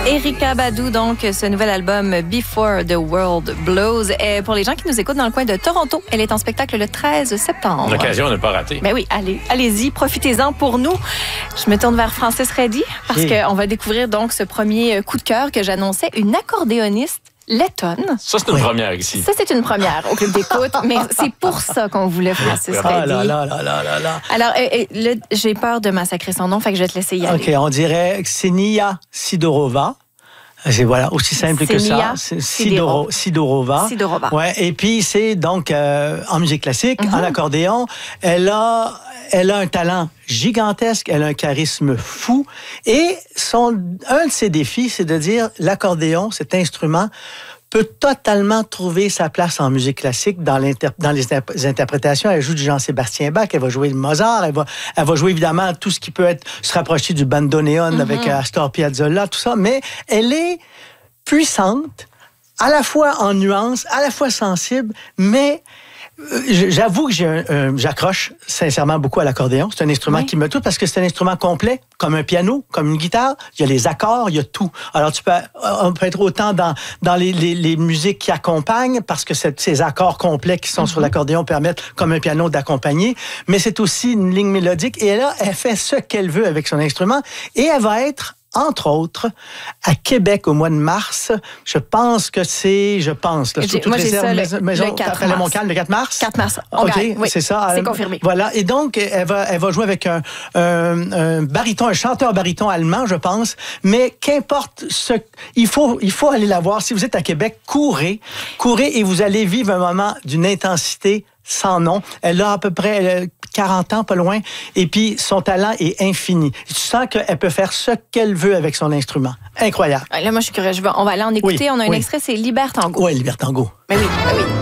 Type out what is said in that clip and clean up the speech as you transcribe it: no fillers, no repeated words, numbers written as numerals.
Erykah Badu, donc, ce nouvel album Before the World Blows. Et pour les gens qui nous écoutent dans le coin de Toronto, elle est en spectacle le 13 septembre. L'occasion de ne pas rater. Ben oui, allez-y, profitez-en pour nous. Je me tourne vers Francis Reddy parce qu'on va découvrir donc ce premier coup de cœur que j'annonçais, une accordéoniste lettonne. Ça, c'est une première ici. Ça, c'est une première au Club d'écoute, mais c'est pour ça qu'on voulait Francis Reddy. Alors, là, j'ai peur de massacrer son nom, fait que je vais te laisser y aller. OK, on dirait Ksenia Sidorova. C'est voilà, aussi simple que ça. Sidorova. Ouais, et puis c'est donc en musique classique, en accordéon, elle a un talent gigantesque, elle a un charisme fou et un de ses défis, c'est de dire l'accordéon, cet instrument peut totalement trouver sa place en musique classique dans les interprétations. Elle joue du Jean-Sébastien Bach, elle va jouer le Mozart, elle va jouer évidemment tout ce qui peut se rapprocher du bandoneon avec Astor Piazzolla, tout ça, mais elle est puissante, à la fois en nuances, à la fois sensible, mais j'avoue que j'accroche sincèrement beaucoup à l'accordéon. C'est un instrument qui me touche parce que c'est un instrument complet, comme un piano, comme une guitare. Il y a les accords, il y a tout. Alors, on peut être autant dans les musiques qui accompagnent parce que ces accords complets qui sont sur l'accordéon permettent, comme un piano, d'accompagner. Mais c'est aussi une ligne mélodique. Et là, elle fait ce qu'elle veut avec son instrument. Et elle va être entre autres, à Québec au mois de mars. Je pense que c'est... Moi, j'ai ça le 4 mars. Montcalm, le 4 mars? 4 mars. OK, oui, c'est ça. C'est confirmé. Voilà. Et donc, elle va jouer avec un baryton, un chanteur baryton allemand, je pense. Mais qu'importe il faut aller la voir. Si vous êtes à Québec, courez et vous allez vivre un moment d'une intensité sans nom. Elle a à peu près 40 ans, pas loin, et puis son talent est infini. Tu sens qu'elle peut faire ce qu'elle veut avec son instrument. Incroyable. Là, moi, je suis curieuse. On va aller en écouter. On a un extrait, c'est Libertango. Oui, Libertango. Mais oui.